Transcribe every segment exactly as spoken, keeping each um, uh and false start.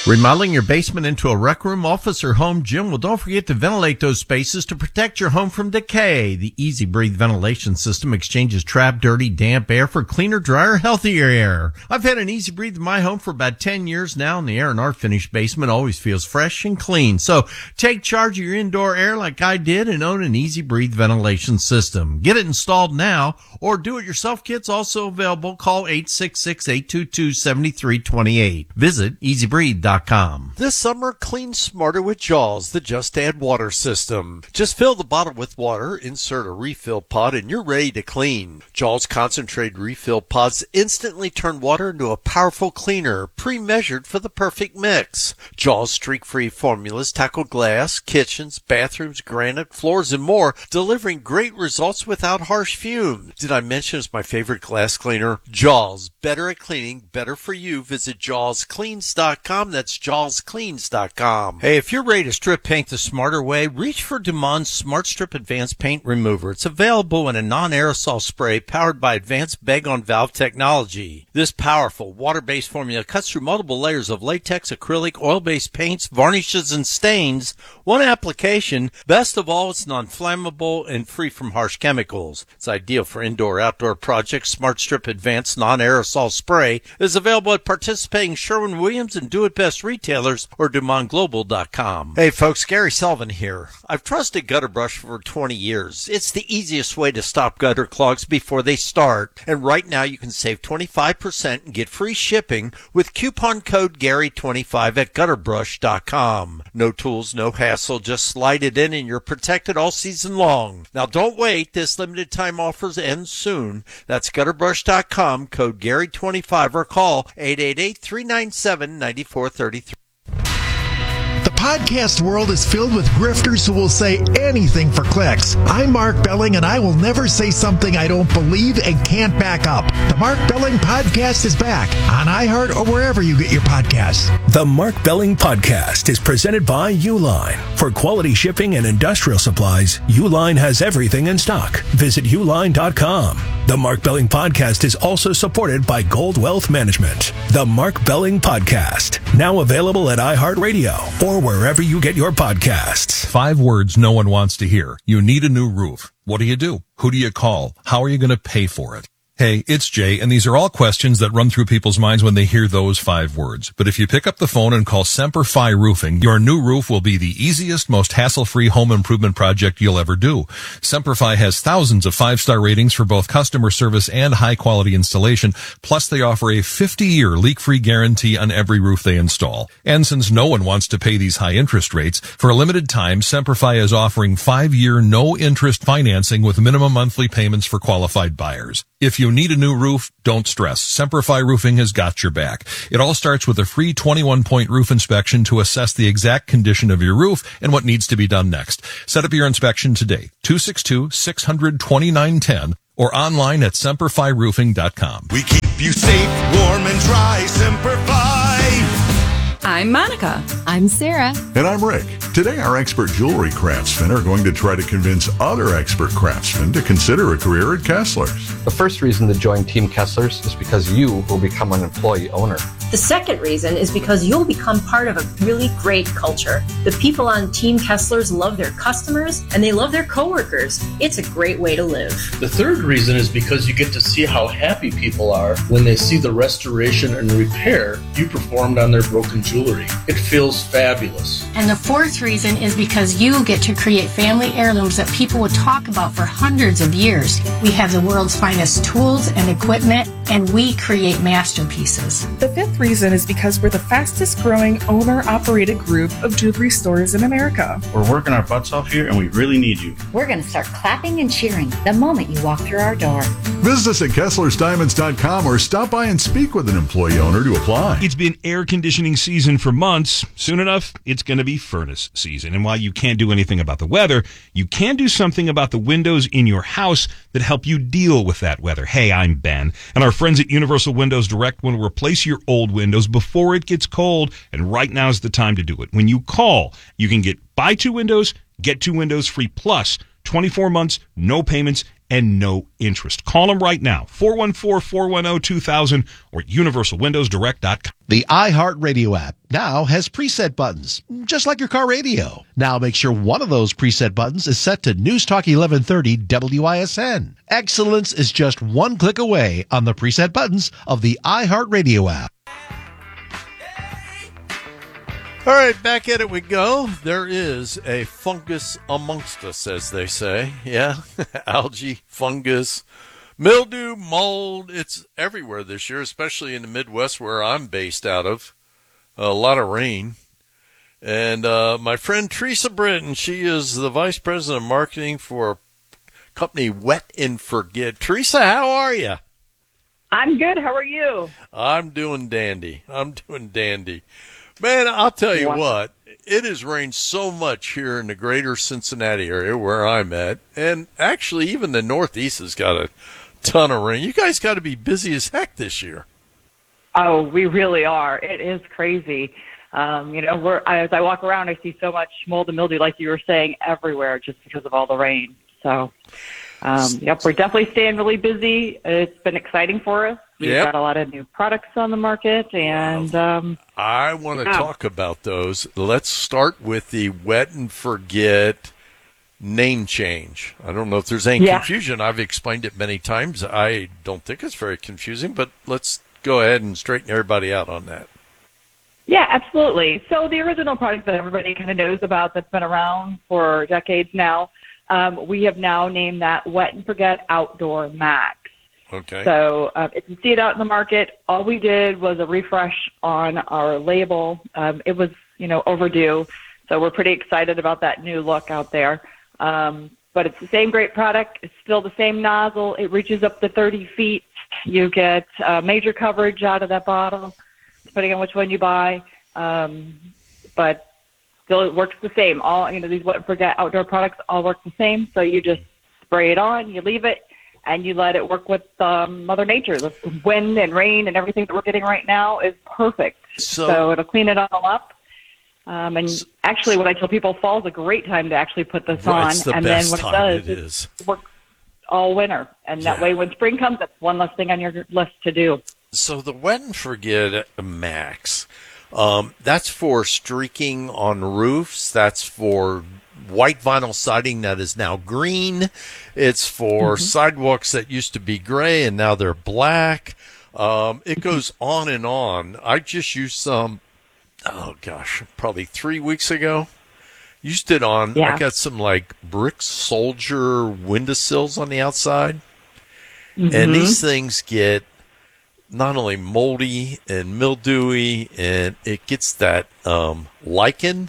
Remodeling your basement into a rec room, office, or home gym? Well, don't forget to ventilate those spaces to protect your home from decay. The Easy Breathe ventilation system exchanges trapped, dirty, damp air for cleaner, drier, healthier air. I've had an Easy Breathe in my home for about ten years now, and the air in our finished basement always feels fresh and clean. So take charge of your indoor air like I did and own an Easy Breathe ventilation system. Get it installed now, or do-it-yourself kit's also available. Call eight six six, eight two two, seven three two eight. Visit easy breathe dot com. This summer, clean smarter with Jaws, the Just Add Water system. Just fill the bottle with water, insert a refill pod, and you're ready to clean. Jaws concentrated refill pods instantly turn water into a powerful cleaner, pre-measured for the perfect mix. Jaws streak-free formulas tackle glass, kitchens, bathrooms, granite, floors, and more, delivering great results without harsh fumes. Did I mention it's my favorite glass cleaner? Jaws, better at cleaning, better for you. Visit jaws cleans dot com. That's jaws cleans dot com. Hey, if you're ready to strip paint the smarter way, reach for Dumont Smart Strip Advanced Paint Remover. It's available in a non-aerosol spray powered by advanced bag-on-valve technology. This powerful water-based formula cuts through multiple layers of latex, acrylic, oil-based paints, varnishes, and stains. One application. Best of all, it's non-flammable and free from harsh chemicals. It's ideal for indoor-outdoor projects. Smart Strip Advanced Non-Aerosol Spray is available at participating Sherwin-Williams and Do-It-Best retailers or Dumont Global dot com. Hey folks, Gary Sullivan here. I've trusted Gutter Brush for twenty years. It's the easiest way to stop gutter clogs before they start. And right now you can save twenty-five percent and get free shipping with coupon code Gary twenty-five at gutter brush dot com. No tools, no hassle, just slide it in and you're protected all season long. Now don't wait, this limited time offers end soon. That's gutter brush dot com, code Gary twenty-five, or call eight eight eight, three nine seven, nine four three three. The podcast world is filled with grifters who will say anything for clicks. I'm Mark Belling, and I will never say something I don't believe and can't back up. The Mark Belling Podcast is back on iHeart or wherever you get your podcasts. The Mark Belling Podcast is presented by Uline. For quality shipping and industrial supplies, Uline has everything in stock. Visit uline dot com. The Mark Belling Podcast is also supported by Gold Wealth Management. The Mark Belling Podcast, now available at iHeartRadio or wherever you get your podcasts. Five words no one wants to hear. You need a new roof. What do you do? Who do you call? How are you going to pay for it? Hey, it's Jay, and these are all questions that run through people's minds when they hear those five words. But if you pick up the phone and call Semper Fi Roofing, your new roof will be the easiest, most hassle-free home improvement project you'll ever do. Semper Fi has thousands of five-star ratings for both customer service and high-quality installation, plus they offer a fifty-year leak-free guarantee on every roof they install. And since no one wants to pay these high interest rates, for a limited time, Semper Fi is offering five-year no-interest financing with minimum monthly payments for qualified buyers. If you need a new roof, don't stress. Semper Fi Roofing has got your back. It all starts with a free twenty-one point roof inspection to assess the exact condition of your roof and what needs to be done next. Set up your inspection today. two six two, six hundred, twenty-nine ten or online at semper fi roofing dot com. We keep you safe, warm, and dry. Semper Fi. I'm Monica. I'm Sarah. And I'm Rick. Today, our expert jewelry craftsmen are going to try to convince other expert craftsmen to consider a career at Kessler's. The first reason to join Team Kessler's is because you will become an employee owner. The second reason is because you'll become part of a really great culture. The people on Team Kessler's love their customers and they love their coworkers. It's a great way to live. The third reason is because you get to see how happy people are when they see the restoration and repair you performed on their broken jewelry. It feels fabulous. And the fourth reason is because you get to create family heirlooms that people would talk about for hundreds of years. We have the world's finest tools and equipment, and we create masterpieces. The fifth reason is because we're the fastest growing owner-operated group of jewelry stores in America. We're working our butts off here, and we really need you. We're going to start clapping and cheering the moment you walk through our door. Visit us at Kessler's Diamonds dot com or stop by and speak with an employee owner to apply. It's been air conditioning season for months. Soon enough, it's going to be furnace season. And while you can't do anything about the weather, you can do something about the windows in your house that help you deal with that weather. Hey, I'm Ben, and our friends at Universal Windows Direct want to replace your old windows before it gets cold, and right now is the time to do it. When you call, you can get buy two windows, get two windows free, plus twenty-four months, no payments, and no interest. Call them right now, four one four, four one zero, two thousand or universal windows direct dot com. The iHeartRadio app now has preset buttons, just like your car radio. Now make sure one of those preset buttons is set to News Talk eleven thirty W I S N. Excellence is just one click away on the preset buttons of the iHeartRadio app. All right, back at it we go. There is a fungus amongst us, as they say. Yeah, algae, fungus, mildew, mold. It's everywhere this year, especially in the Midwest where I'm based out of. A lot of rain. And uh, my friend Teresa Britton, she is the Vice President of Marketing for company Wet and Forget. Teresa, how are you? I'm good. How are you? I'm doing dandy. I'm doing dandy. Man, I'll tell you what, it has rained so much here in the greater Cincinnati area where I'm at, and actually even the Northeast has got a ton of rain. You guys got to be busy as heck this year. Oh, we really are. It is crazy. Um, you know, we're, as I walk around, I see so much mold and mildew, like you were saying, everywhere just because of all the rain. So, um, yep, we're definitely staying really busy. It's been exciting for us. We've Yep. got a lot of new products on the market, and um, I want to yeah. talk about those. Let's start with the Wet and Forget name change. I don't know if there's any Yeah. confusion. I've explained it many times. I don't think it's very confusing, but let's go ahead and straighten everybody out on that. Yeah, absolutely. So the original product that everybody kind of knows about that's been around for decades now, um, we have now named that Wet and Forget Outdoor Max. Okay. So uh, if you see it out in the market, all we did was a refresh on our label. Um, it was, you know, overdue. So we're pretty excited about that new look out there. Um, but it's the same great product. It's still the same nozzle. It reaches up to thirty feet. You get uh, major coverage out of that bottle, depending on which one you buy. Um, but still, it works the same. All, you know, these Wet and Forget outdoor products all work the same. So you just spray it on, you leave it, and you let it work with um, Mother Nature. The wind and rain and everything that we're getting right now is perfect. So, so it'll clean it all up. Um, and so, actually, what I tell people, fall's a great time to actually put this on. It's the and best then what time it does it is is. it works all winter. And that Yeah. way, when spring comes, that's one less thing on your list to do. So the Wet and Forget Max, um, that's for streaking on roofs. That's for white vinyl siding that is now green. It's for Mm-hmm. sidewalks that used to be gray and now they're black. Um, it goes on and on. I just used some, oh gosh, probably three weeks ago. Used it on, Yeah. I got some like brick soldier windowsills on the outside. Mm-hmm. And these things get not only moldy and mildewy, and it gets that um, lichen.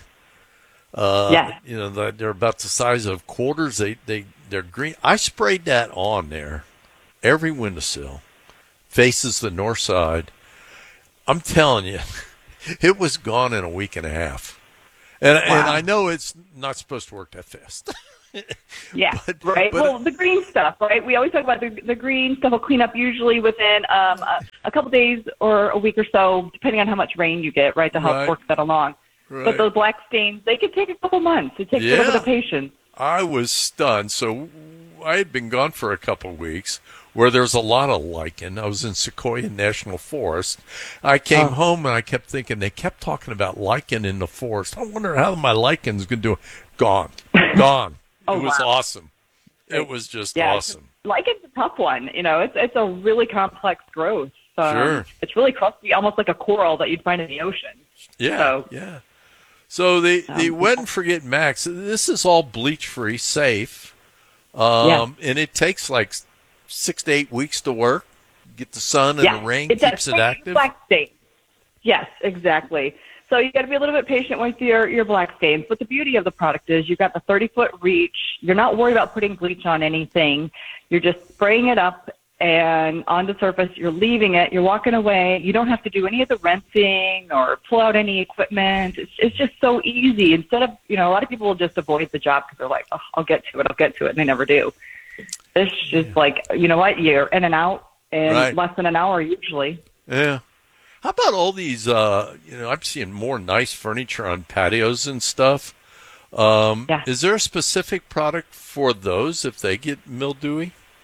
Uh, Yeah. You know, the- they're about the size of quarters. They, they, they're green. I sprayed that on there. Every windowsill faces the north side. I'm telling you, it was gone in a week and a half. And, and I know it's not supposed to work that fast. Yeah, But- right. but- well, the green stuff, right? We always talk about the, the green stuff will clean up usually within um, a, a couple days or a week or so, depending on how much rain you get, right, to help Right. work that along. Right. But those black stains, they could take a couple months. It takes a little bit of patience. I was stunned. So I had been gone for a couple of weeks where there's a lot of lichen. I was in Sequoia National Forest. I came Oh. home and I kept thinking, they kept talking about lichen in the forest. I wonder how my lichen's going to do. Gone. Gone. Oh, It was wow. awesome. It was just Yeah, awesome. Liken's a tough one. You know, it's it's a really complex growth. Um, Sure. It's really crusty, almost like a coral that you'd find in the ocean. Yeah, So- yeah. So the, the Um, Wet and Forget Max, this is all bleach-free, safe. Um, Yeah. And it takes like six to eight weeks to work. Get the sun and Yeah, the rain it's that keeps it fake active. Black stain. Yes, exactly. So you got to be a little bit patient with your, your black stains. But the beauty of the product is you've got the thirty-foot reach. You're not worried about putting bleach on anything. You're just spraying it up and on the surface. You're leaving it. You're walking away. You don't have to do any of the rinsing or pull out any equipment. It's, it's just so easy. Instead of, you know, a lot of people will just avoid the job because they're like, oh, I'll get to it. I'll get to it. And they never do. This is like, you know what? You're in and out in Right. less than an hour usually. Yeah. How about all these, uh, you know, I'm seeing more nice furniture on patios and stuff. Um, Yeah. Is there a specific product for those if they get mildewy?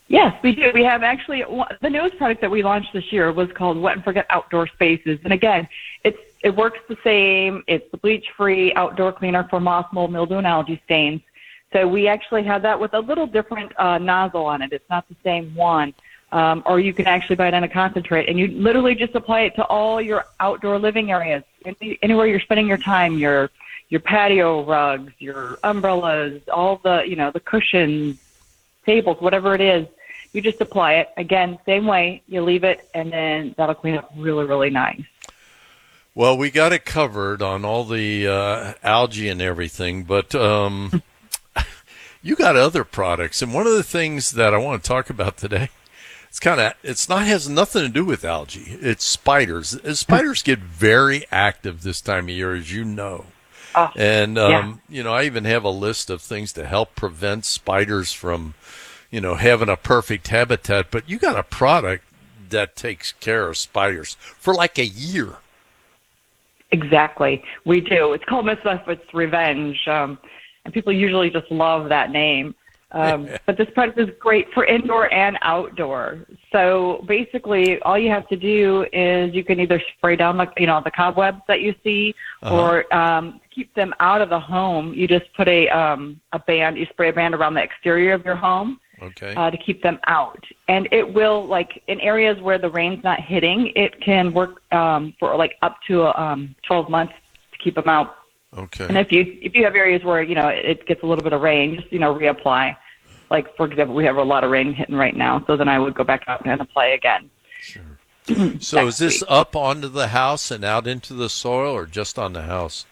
Yes, we do. We have actually the newest product that we launched this year was called Wet and Forget Outdoor Spaces. And again, it's it works the same. It's the bleach-free outdoor cleaner for moss, mold, mildew, and algae stains. So we actually have that with a little different uh, nozzle on it. It's not the same one. Um, or you can actually buy it in a concentrate, and you literally just apply it to all your outdoor living areas, Any, anywhere you're spending your time, your your patio rugs, your umbrellas, all the you know the cushions, tables, whatever it is. You just apply it. Again, same way. You leave it, and then that'll clean up really, really nice. Well, we got it covered on all the uh, algae and everything, but um, you got other products, and one of the things that I want to talk about today, it's kind of, it's not has nothing to do with algae. It's spiders. Spiders get very active this time of year, as you know. Oh, and um, yeah. you know, I even have a list of things to help prevent spiders from, you know, having a perfect habitat. But you got a product that takes care of spiders for like a year. Exactly. We do. It's called Miss Muffet's Revenge, um, and people usually just love that name. Um, but this product is great for indoor and outdoor. So basically, all you have to do is you can either spray down the, you know, the cobwebs that you see, uh-huh. or um, keep them out of the home. You just put a um, a band, you spray a band around the exterior of your home. Okay. Uh, to keep them out. And it will, like, in areas where the rain's not hitting, it can work um, for, like, up to um, twelve months to keep them out. Okay. And if you if you have areas where, you know, it gets a little bit of rain, just, you know, reapply. Like, for example, we have a lot of rain hitting right now, so then I would go back out and apply again. Sure. So is this up onto the house and out into the soil, or just on the house?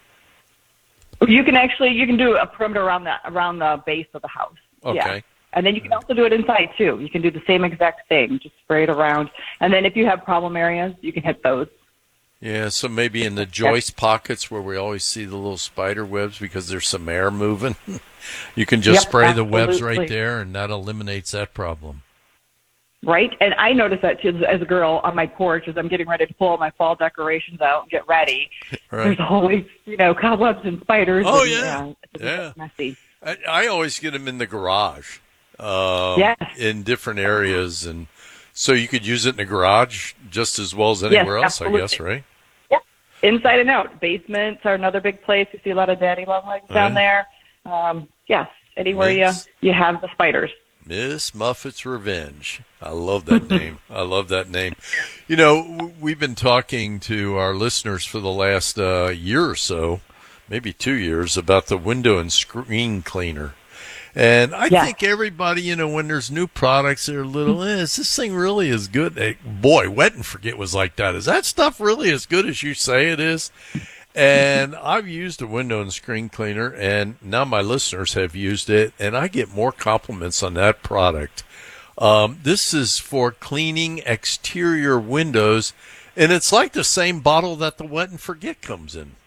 You can actually, you can do a perimeter around the, around the base of the house. Okay. Yeah. And then you can also do it inside, too. You can do the same exact thing, just spray it around. And then if you have problem areas, you can hit those. Yeah, so maybe in the joist pockets where we always see the little spider webs because there's some air moving, you can just Yep, spray absolutely. the webs right there, and that eliminates that problem. Right? And I notice that, too, as a girl on my porch as I'm getting ready to pull all my fall decorations out and get ready. Right. There's always, you know, cobwebs and spiders. Oh, and, yeah. Uh, it's Yeah. messy. I, I always get them in the garage. Um, Yes. in different areas, and so you could use it in the garage just as well as anywhere Yes, else, I guess, absolutely. right? Yeah, inside and out. Basements are another big place. You see a lot of daddy long legs down there. Um, yes, anywhere you Miss- you have the spiders. Miss Muffet's Revenge. I love that name. I love that name. You know, w- we've been talking to our listeners for the last uh, year or so, maybe two years, about the window and screen cleaner. And I Yeah. think everybody, you know, when there's new products, they're a little, eh, is this thing really as good? Hey, boy, Wet and Forget was like that. Is that stuff really as good as you say it is? And I've used a window and screen cleaner, and now my listeners have used it, and I get more compliments on that product. Um, this is for cleaning exterior windows, and it's like the same bottle that the Wet and Forget comes in.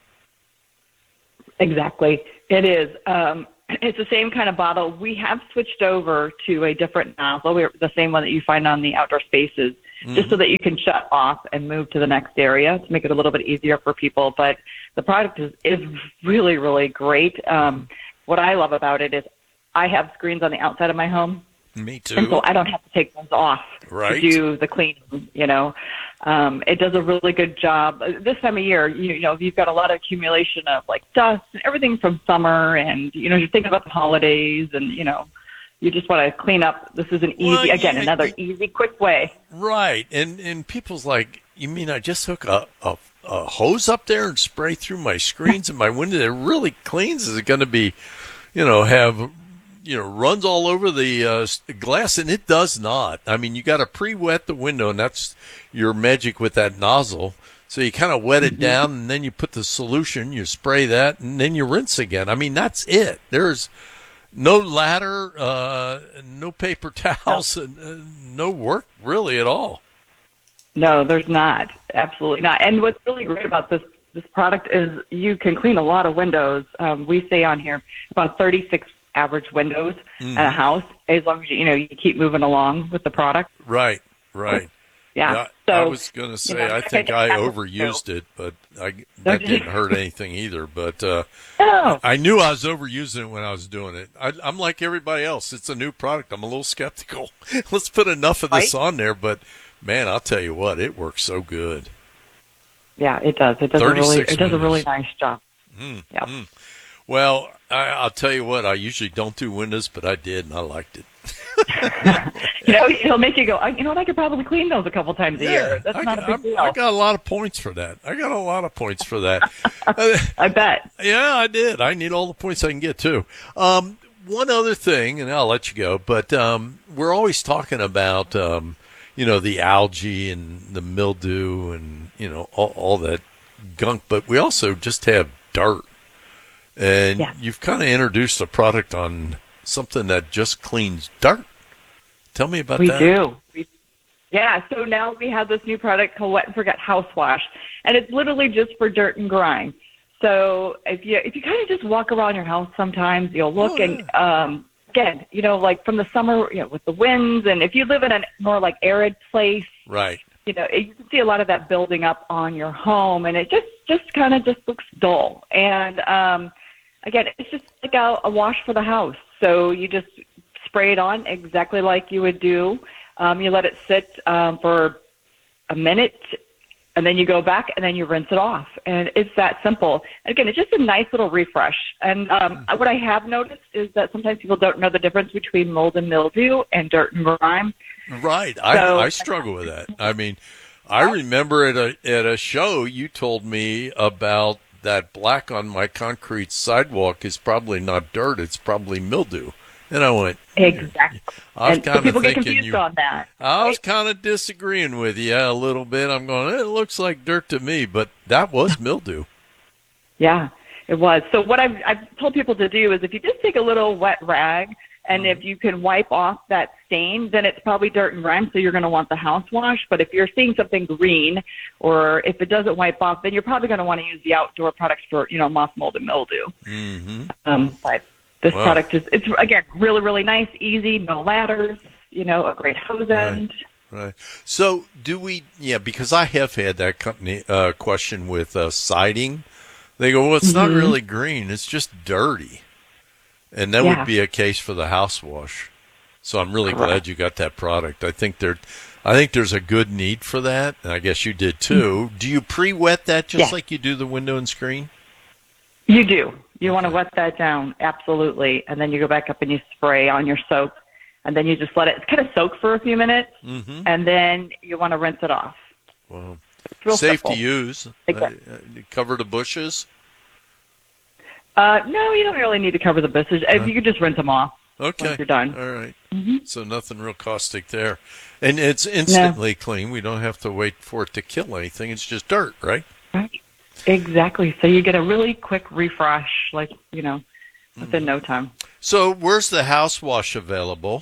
Exactly. It is. Um, it's the same kind of bottle. We have switched over to a different nozzle. We're the same one that you find on the outdoor spaces, mm-hmm. just so that you can shut off and move to the next area to make it a little bit easier for people. But the product is, is really, really great. Um, what I love about it is I have screens on the outside of my home. Me too. And so I don't have to take those off Right. to do the cleaning, you know. Um, it does a really good job. This time of year, you, you know, you've got a lot of accumulation of, like, dust and everything from summer, and, you know, you're thinking about the holidays, and, you know, you just want to clean up. This is an easy, Well, again, yeah, another you- easy, quick way. Right. And and people's like, you mean I just hook a, a, a hose up there and spray through my screens and my window? It really cleans. Is it going to be, you know, have, you know, runs all over the uh, glass? And it does not. I mean, you got to pre-wet the window, and that's your magic with that nozzle. So you kind of wet it down, and then you put the solution, you spray that, and then you rinse again. I mean, that's it. There's no ladder, uh, no paper towels, and uh, no work really at all. No, there's not. Absolutely not. And what's really great about this this product is you can clean a lot of windows. Um, we say on here about thirty-six average windows Mhm. at a house, as long as you, you know, you keep moving along with the product. Right, right. Yeah. So I was going to say, you know, I think I overused it, but I, that didn't hurt anything either. But uh, no. I knew I was overusing it when I was doing it. I, I'm like everybody else. It's a new product. I'm a little skeptical. Let's put enough of this right? on there. But, man, I'll tell you what, it works so good. Yeah, it does. It does, a really, it does a really nice job. Mm, yeah. Mm. Well, I, I'll tell you what, I usually don't do windows, but I did, and I liked it. You know, it'll make you go, you know what, I could probably clean those a couple times a yeah, year. That's I, not a big I, deal. I got a lot of points for that. I got a lot of points for that. I bet. Yeah, I did. I need all the points I can get, too. Um, one other thing, and I'll let you go, but um, we're always talking about, um, you know, the algae and the mildew and, you know, all, all that gunk, but we also just have dirt. And yeah. you've kind of introduced a product on something that just cleans dirt. Tell me about we that. We do. We, yeah, so now we have this new product called Wet and Forget House Wash, and it's literally just for dirt and grime. So if you if you kind of just walk around your house sometimes, you'll look oh, and, yeah. um, again, you know, like from the summer, you know, with the winds, and if you live in a more like arid place, right. you know, you can see a lot of that building up on your home, and it just, just kind of just looks dull. And, um, again, it's just like a, a wash for the house. So you just spray it on exactly like you would do. Um, you let it sit um, for a minute, and then you go back, and then you rinse it off. And it's that simple. Again, it's just a nice little refresh. And um, what I have noticed is that sometimes people don't know the difference between mold and mildew and dirt and grime. Right. So, I, I struggle with that. I mean, I remember at a, at a show you told me about that black on my concrete sidewalk is probably not dirt, it's probably mildew. And I went, exactly. I was and kind of people thinking get confused you, on that. I was kind of disagreeing with you a little bit. I'm going, it looks like dirt to me, but that was mildew. Yeah, it was. So what I've, I've told people to do is if you just take a little wet rag, and if you can wipe off that stain, then it's probably dirt and grime, so you're going to want the house wash. But if you're seeing something green, or if it doesn't wipe off, then you're probably going to want to use the outdoor products for, you know, moth, mold, and mildew. Mm-hmm. Um, but this wow. product is, it's, again, really, really nice, easy, no ladders, you know, a great hose end. Right. Right. So do we, yeah, because I have had that company uh, question with uh, siding. They go, well, it's mm-hmm. not really green, it's just dirty. And that yeah. would be a case for the house wash. So I'm really Correct. glad you got that product. I think there, I think there's a good need for that, and I guess you did too. Mm-hmm. Do you pre-wet that just yeah. like you do the window and screen? You do. You want to wet that down, absolutely, and then you go back up and you spray on your soap, and then you just let it kind of soak for a few minutes, mm-hmm. and then you want to rinse it off. Wow. Real Safe simple. to use. Exactly. Uh, cover the bushes? Uh, no, you don't really need to cover the bushes. Uh, you can just rinse them off okay. once you're done. All right. Mm-hmm. So nothing real caustic there. And it's instantly no. clean. We don't have to wait for it to kill anything. It's just dirt, right? Right. Exactly. So you get a really quick refresh, like, you know, within mm. no time. So where's the house wash available?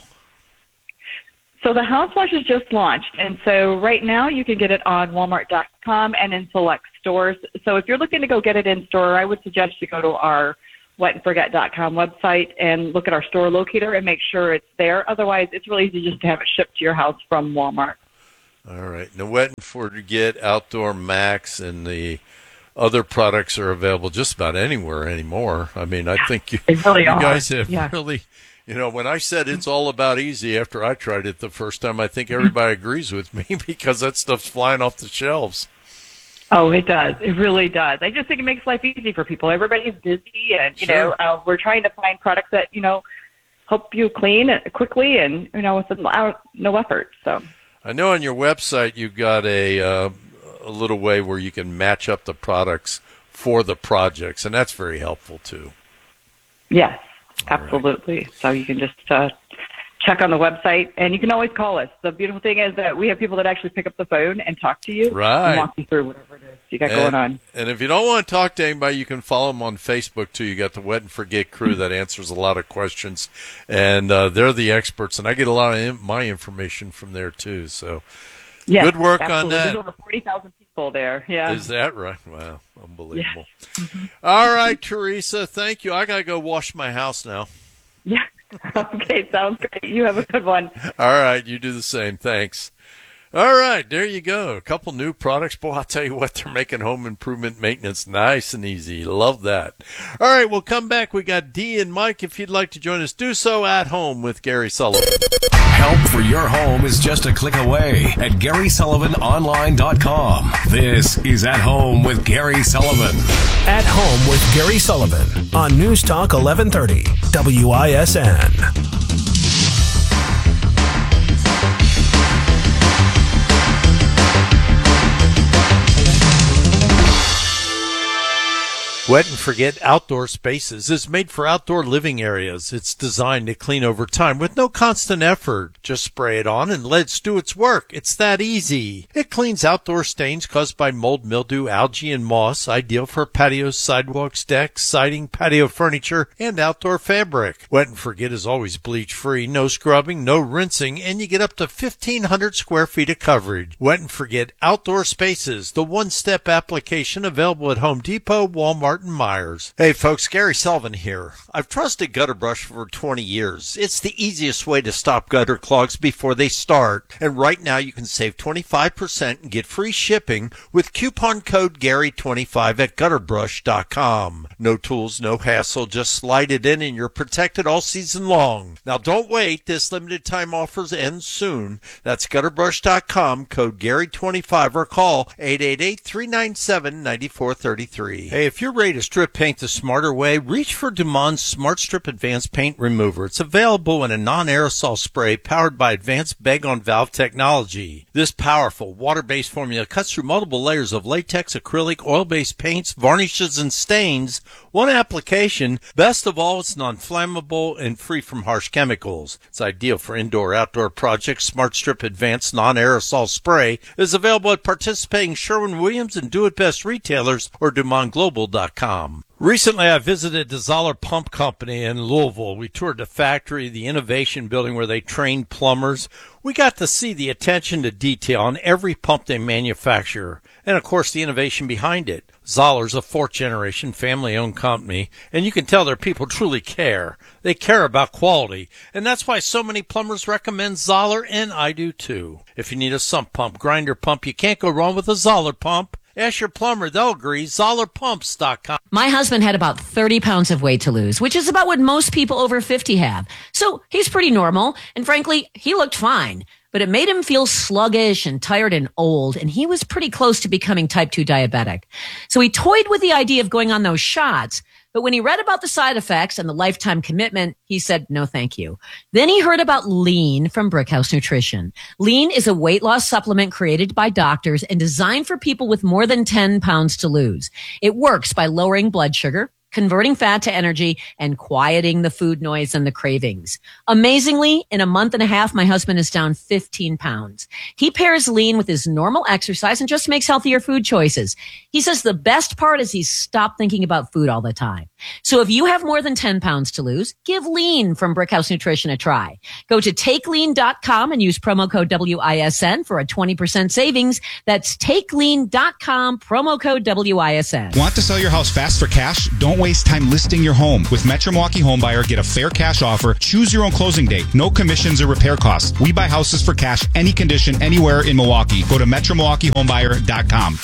So the house wash is just launched, and so right now you can get it on Walmart dot com and in select stores. So if you're looking to go get it in store, I would suggest you go to our wet and forget dot com website and look at our store locator and make sure it's there. Otherwise, it's really easy just to have it shipped to your house from Walmart. All right. Now, Wet and Forget Outdoor Max and the other products are available just about anywhere anymore. I mean, I think you, really you are. guys have yeah. really... You know, when I said it's all about easy after I tried it the first time, I think everybody agrees with me because that stuff's flying off the shelves. Oh, it does. It really does. I just think it makes life easy for people. Everybody's busy, and, you sure. know, uh, we're trying to find products that, you know, help you clean quickly and, you know, with no effort. So I know on your website you've got a, uh, a little way where you can match up the products for the projects, and that's very helpful, too. Yes. Absolutely. Right. So you can just uh, check on the website, and you can always call us. The beautiful thing is that we have people that actually pick up the phone and talk to you right. and walk you through whatever it is you got and, going on. And if you don't want to talk to anybody, you can follow them on Facebook, too. You got the Wet and Forget crew that answers a lot of questions, and uh, they're the experts, and I get a lot of in- my information from there, too. So yes, good work absolutely. on that. There's over forty thousand people there. Yeah. Is that right? Wow. Unbelievable. Yeah. Mm-hmm. All right, Teresa, thank you. I got to go wash my house now. Yeah. Okay, sounds great. You have a good one. All right, you do the same. Thanks. All right, there you go. A couple new products. Boy, I'll tell you what, they're making home improvement maintenance nice and easy. Love that. All right, we'll come back. We got Dee and Mike. If you'd like to join us, do so at home with Gary Sullivan. Help for your home is just a click away at Gary Sullivan Online dot com. This is At Home with Gary Sullivan. At Home with Gary Sullivan on News Talk eleven thirty W I S N. Wet and Forget Outdoor Spaces is made for outdoor living areas. It's designed to clean over time with no constant effort. Just spray it on and let it do its work. It's that easy. It cleans outdoor stains caused by mold, mildew, algae, and moss, ideal for patios, sidewalks, decks, siding, patio furniture, and outdoor fabric. Wet and Forget is always bleach-free, no scrubbing, no rinsing, and you get up to fifteen hundred square feet of coverage. Wet and Forget Outdoor Spaces, the one-step application available at Home Depot, Walmart, and Myers. Hey folks, Gary Sullivan here. I've trusted Gutter Brush for twenty years. It's the easiest way to stop gutter clogs before they start. And right now you can save twenty-five percent and get free shipping with coupon code Gary twenty-five at gutter brush dot com. No tools, no hassle, just slide it in and you're protected all season long. Now don't wait, this limited time offers end soon. That's gutter brush dot com, code Gary twenty-five, or call eight eight eight, three nine seven, nine four three three. Hey, if you're ready to strip paint the smarter way, reach for Dumond's Smart Strip Advanced Paint Remover. It's available in a non-aerosol spray powered by advanced bag-on-valve technology. This powerful water-based formula cuts through multiple layers of latex, acrylic, oil-based paints, varnishes, and stains. One application. Best of all, it's non-flammable and free from harsh chemicals. It's ideal for indoor-outdoor projects. Smart Strip Advanced Non-Aerosol Spray is available at participating Sherwin-Williams and Do It Best retailers or Dumond Global dot com. Recently, I visited the Zoller Pump Company in Louisville. We toured the factory, the innovation building where they train plumbers. We got to see the attention to detail on every pump they manufacture, and of course the innovation behind it. Zoller's a fourth-generation family-owned company, and you can tell their people truly care. They care about quality, and that's why so many plumbers recommend Zoller, and I do too. If you need a sump pump, grinder pump, you can't go wrong with a Zoller pump. Ask your plumber, they'll agree. Zoller Pumps dot com. My husband had about thirty pounds of weight to lose, which is about what most people over fifty have. So he's pretty normal, and frankly, he looked fine. But it made him feel sluggish and tired and old, and he was pretty close to becoming type two diabetic. So he toyed with the idea of going on those shots, but when he read about the side effects and the lifetime commitment, he said, no, thank you. Then he heard about Lean from Brickhouse Nutrition. Lean is a weight loss supplement created by doctors and designed for people with more than ten pounds to lose. It works by lowering blood sugar, converting fat to energy, and quieting the food noise and the cravings. Amazingly, in a month and a half, my husband is down fifteen pounds. He pairs Lean with his normal exercise and just makes healthier food choices. He says the best part is he's stopped thinking about food all the time. So if you have more than ten pounds to lose, give Lean from Brickhouse Nutrition a try. Go to take lean dot com and use promo code W I S N for a twenty percent savings. That's take lean dot com, promo code W I S N. Want to sell your house fast for cash? Don't waste time listing your home. With Metro Milwaukee Home Buyer, get a fair cash offer. Choose your own closing date. No commissions or repair costs. We buy houses for cash, any condition, anywhere in Milwaukee. Go to Metro Milwaukee Home Buyer dot com.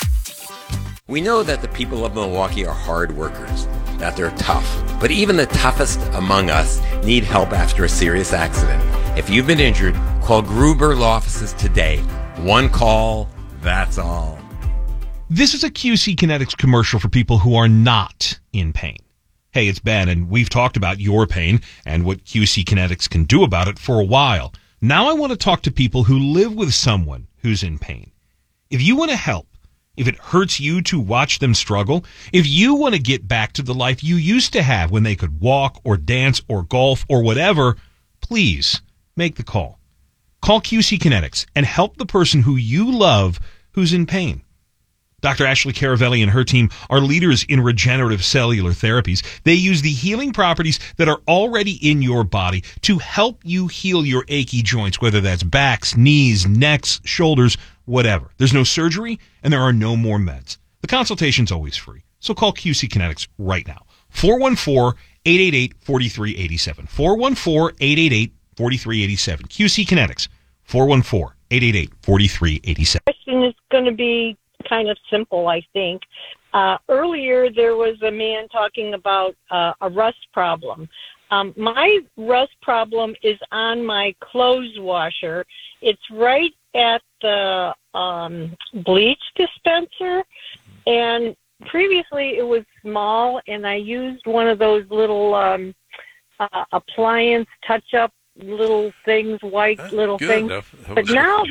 We know that the people of Milwaukee are hard workers, that they're tough. But even the toughest among us need help after a serious accident. If you've been injured, call Gruber Law Offices today. One call, that's all. This is a Q C Kinetics commercial for people who are not in pain. Hey, it's Ben, and we've talked about your pain and what Q C Kinetics can do about it for a while. Now I want to talk to people who live with someone who's in pain. If you want to help, if it hurts you to watch them struggle, if you want to get back to the life you used to have when they could walk or dance or golf or whatever, please make the call. Call Q C Kinetics and help the person who you love who's in pain. Doctor Ashley Caravelli and her team are leaders in regenerative cellular therapies. They use the healing properties that are already in your body to help you heal your achy joints, whether that's backs, knees, necks, shoulders, whatever. There's no surgery, and there are no more meds. The consultation's always free. So call Q C Kinetics right now. four one four, eight eight eight, four three eight seven. four one four, eight eight eight, four three eight seven. Q C Kinetics. four one four, eight eight eight, four three eight seven. Question is going to be kind of simple, I think. Uh, earlier, there was a man talking about uh, a rust problem. Um, my rust problem is on my clothes washer. It's right at the um, bleach dispenser, and previously it was small, and I used one of those little um, uh, appliance touch-up little things, white That's little good. things. That- that But was- now,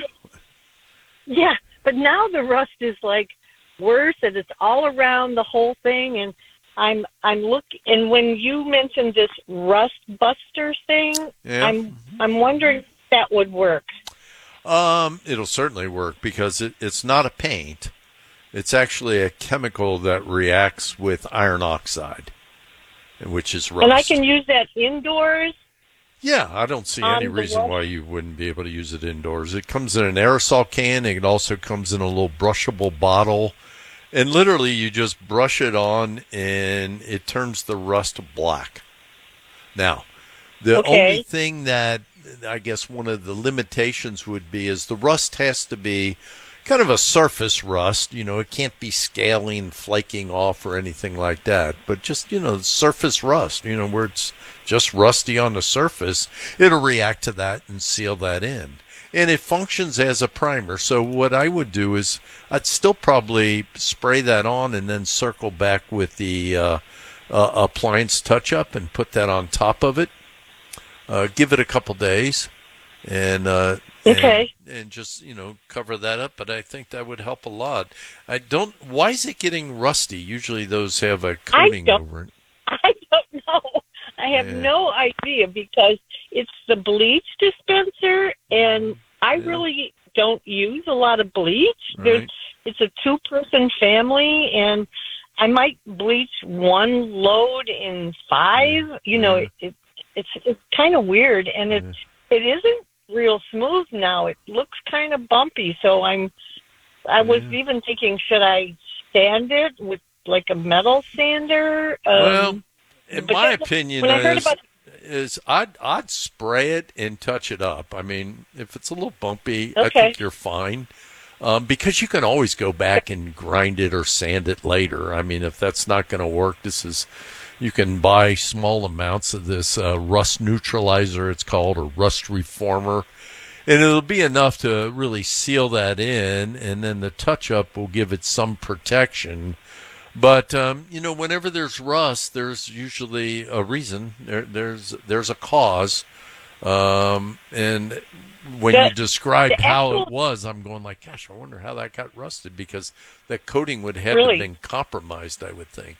yeah, but now the rust is like worse, and it's all around the whole thing, and I'm I'm look and when you mentioned this rust buster thing, Yeah. I'm I'm wondering if that would work. Um, it'll certainly work because it, it's not a paint. It's actually a chemical that reacts with iron oxide, which is rust. And I can use that indoors. Yeah, I don't see on any the reason rust? why you wouldn't be able to use it indoors. It comes in an aerosol can. It also comes in a little brushable bottle. And literally you just brush it on and it turns the rust black. Now, the Okay. only thing that I guess one of the limitations would be is the rust has to be kind of a surface rust. You know, it can't be scaling, flaking off or anything like that. But just, you know, surface rust, you know, where it's just rusty on the surface, it'll react to that and seal that in. And it functions as a primer. So what I would do is I'd still probably spray that on and then circle back with the uh, uh, appliance touch-up and put that on top of it. Uh, give it a couple days and, uh, Okay. and and just, you know, cover that up. But I think that would help a lot. I don't. Why is it getting rusty? Usually those have a coating don't- over it. I don't know. I have Yeah. no idea because it's the bleach dispenser, and I really don't use a lot of bleach. There's, Right. it's a two-person family, and I might bleach one load in five. You know, it, it, it's it's kind of weird, and it it isn't real smooth now. It looks kind of bumpy. So I'm I was even thinking, should I sand it with like a metal sander? Um, Well, in but my then opinion when I heard is, about- is I'd, I'd spray it and touch it up. I mean, if it's a little bumpy, I Okay. think you're fine. Um, because you can always go back and grind it or sand it later. I mean, if that's not going to work, this is, you can buy small amounts of this uh, rust neutralizer, it's called, or rust reformer. And it'll be enough to really seal that in, and then the touch-up will give it some protection. But, um, you know, whenever there's rust, there's usually a reason. There, there's there's a cause. Um, and when The- you described the how actual- it was, I'm going like, gosh, I wonder how that got rusted, because that coating would have Really? been compromised, I would think.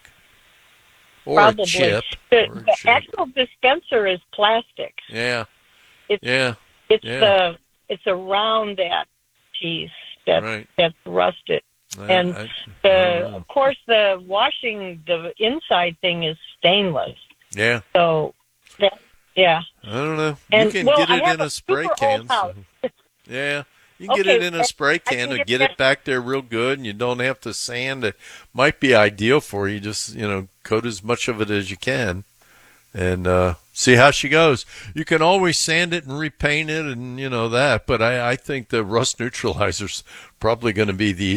Or Probably. a chip. The, or a the chip. actual dispenser is plastic. Yeah. It's Yeah. it's yeah. the it's around that piece that Right. that's rusted. I- and I- I the don't know. of course the washing the inside thing is stainless. Yeah. So that yeah. I don't know. And, you can well, get I it have in a a spray super can. old house. so- Yeah. You can get Okay, it in a I- spray I can can and get get that- it back there real good, and you don't have to sand it. Might be ideal for you. Just, you know, coat as much of it as you can and uh, see how she goes. You can always sand it and repaint it and, you know, that. But I, I think the rust neutralizer's probably going to be the